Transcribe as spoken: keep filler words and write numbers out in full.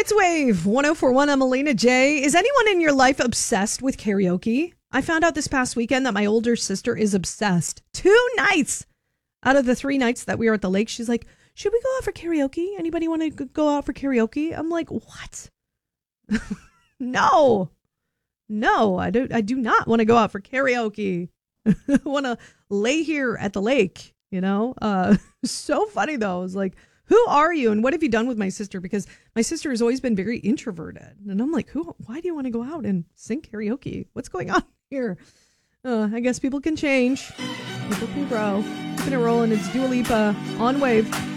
It's Wave one oh four point one. I'm Alina J. Is anyone in your life obsessed with karaoke? I found out this past weekend that my older sister is obsessed. Two nights out of the three nights that we were at the lake, she's like, should we go out for karaoke? Anybody want to go out for karaoke? I'm like, what? No. No, I do, I do not want to go out for karaoke. I want to lay here at the lake, you know? Uh, so funny, though. I was like, who are you and what have you done with my sister? Because my sister has always been very introverted. And I'm like, who? Why do you want to go out and sing karaoke? What's going on here? Uh, I guess people can change. People can grow. Keeping it rolling. It's Dua Lipa on Wave.